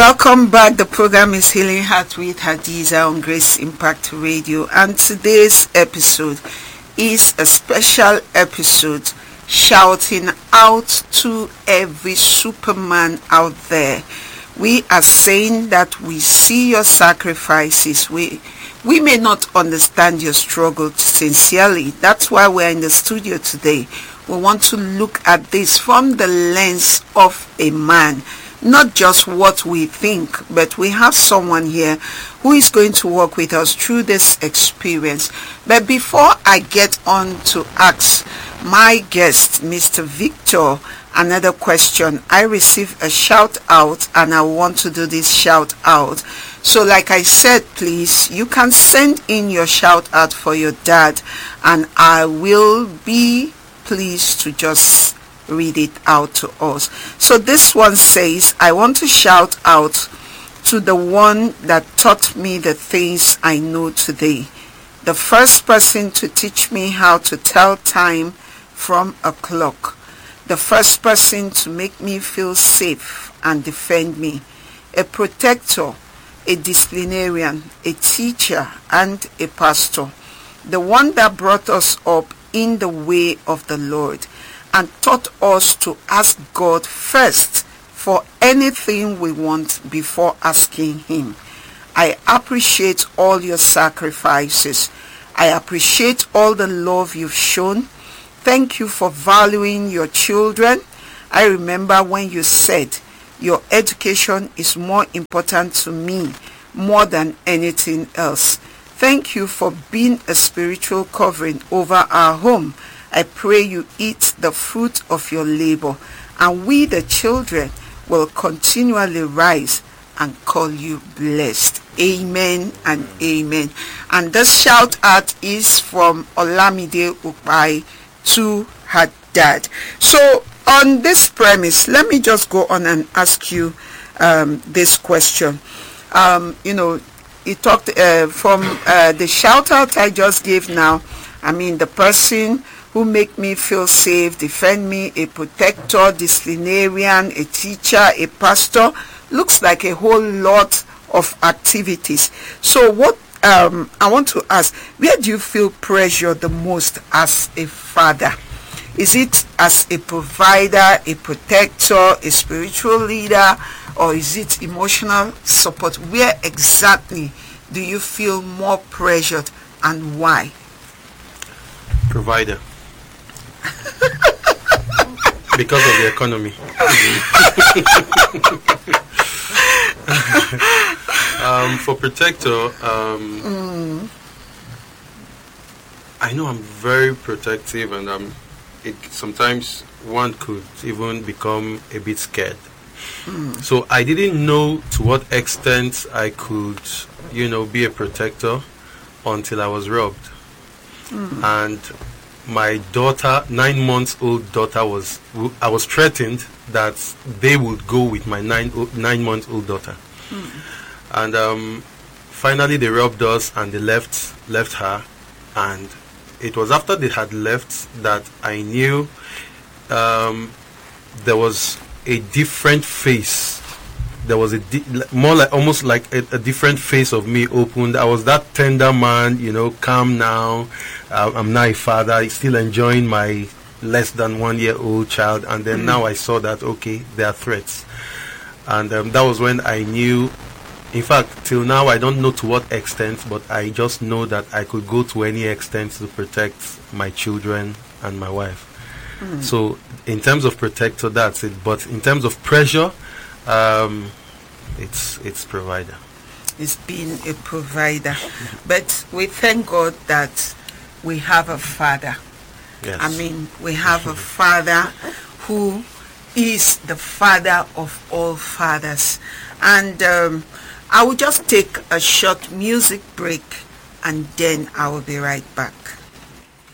Welcome back. The program is Healing Heart with Hadiza on Grace Impact Radio, and today's episode is a special episode shouting out to every Superman out there. We are saying that we see your sacrifices. We may not understand your struggle sincerely. That's why we're in the studio today. We want to look at this from the lens of a man. Not just what we think, but we have someone here who is going to work with us through this experience. But before I get on to ask my guest, Mr. Victor, another question, I received a shout out and I want to do this shout out. So like I said, please, you can send in your shout out for your dad and I will be pleased to just read it out to us. So this one says, I want to shout out to the one that taught me the things I know today. The first person to teach me how to tell time from a clock. The first person to make me feel safe and defend me. A protector, a disciplinarian, a teacher, and a pastor. The one that brought us up in the way of the Lord and taught us to ask God first for anything we want before asking Him. I appreciate all your sacrifices. I appreciate all the love you've shown. Thank you for valuing your children. I remember when you said your education is more important to me more than anything else. Thank you for being a spiritual covering over our home. I pray you eat the fruit of your labor, and we the children will continually rise and call you blessed. Amen and amen. And this shout out is from Olamide Upai to her dad. So on this premise, let me just go on and ask you this question. You talked from the shout out I just gave now. I mean, the person who make me feel safe, defend me, a protector, disciplinarian, a teacher, a pastor, looks like a whole lot of activities. So what I want to ask, where do you feel pressure the most as a father? Is it as a provider, a protector, a spiritual leader, or is it emotional support? Where exactly do you feel more pressured and why? Provider. Because of the economy. For protector, I know I'm very protective, and sometimes one could even become a bit scared. So I didn't know to what extent I could, be a protector until I was robbed. And my daughter, 9 months old daughter, I was threatened that they would go with my 9 months old daughter. And finally they robbed us and they left her, and it was after they had left that I knew there was a different face. There was almost like a different face of me opened. I was that tender man, calm now. I'm now a father, still enjoying my less than 1 year old child. And then now I saw that, okay, there are threats. And that was when I knew, in fact, till now, I don't know to what extent, but I just know that I could go to any extent to protect my children and my wife. So in terms of protector, that's it. But in terms of pressure, it's provider. It's being a provider. But we thank God that we have a father. Yes. I mean, we have a father who is the father of all fathers. And I will just take a short music break and then I will be right back.